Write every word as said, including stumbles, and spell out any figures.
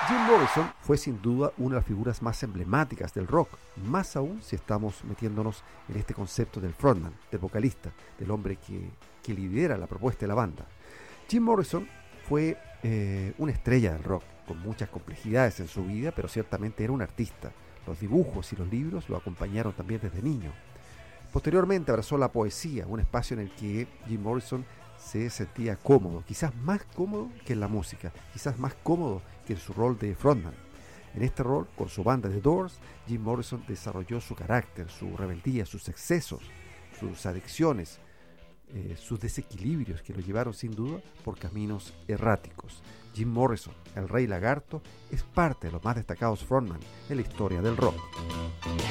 Jim Morrison fue sin duda una de las figuras más emblemáticas del rock, más aún si estamos metiéndonos en este concepto del frontman, del vocalista, del hombre que, que lidera la propuesta de la banda. Jim Morrison fue eh, una estrella del rock, con muchas complejidades en su vida, pero ciertamente era un artista. Los dibujos y los libros lo acompañaron también desde niño. Posteriormente abrazó la poesía, un espacio en el que Jim Morrison se sentía cómodo, quizás más cómodo que en la música, quizás más cómodo que en su rol de frontman. En este rol, con su banda The Doors, Jim Morrison desarrolló su carácter, su rebeldía, sus excesos, sus adicciones, eh, sus desequilibrios que lo llevaron sin duda por caminos erráticos. Jim Morrison, el Rey Lagarto, es parte de los más destacados frontman en la historia del rock.